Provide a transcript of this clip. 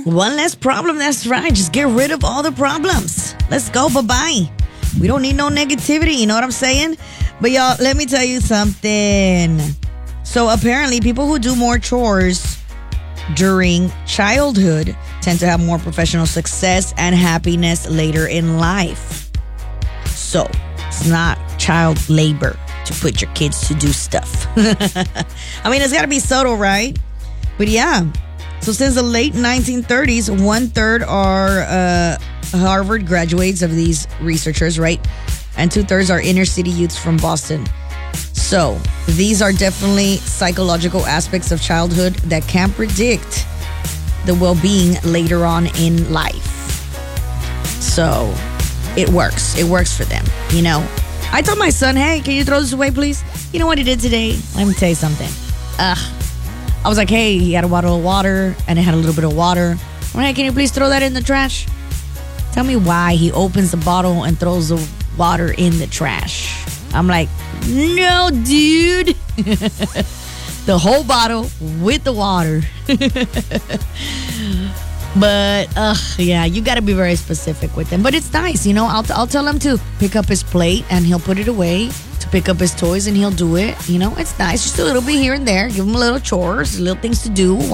One less problem. That's right. Just get rid of all the problems. Let's go. Bye-bye. We don't need no negativity. You know what I'm saying? But y'all, let me tell you something. So apparently people who do more chores during childhood tend to have more professional success and happiness later in life. So it's not child labor to put your kids to do stuff. I mean, it's got to be subtle, right? But yeah. So since the late 1930s, 1/3 are Harvard graduates of these researchers, right? And 2/3 are inner city youths from Boston. So these are definitely psychological aspects of childhood that can predict the well-being later on in life. So it works. It works for them, you know. I told my son, hey, can you throw this away, please? You know what he did today? Let me tell you something. I was like, hey, he had a bottle of water, and it had a little bit of water. I'm like, hey, can you please throw that in the trash? Tell me why he opens the bottle and throws the water in the trash. I'm like, no, dude. The whole bottle with the water. But, yeah, you got to be very specific with them. But it's nice, you know. I'll tell him to pick up his plate, and he'll put it away. To pick up his toys, and he'll do it. You know, it's nice. Just a little bit here and there. Give him a little chores, little things to do.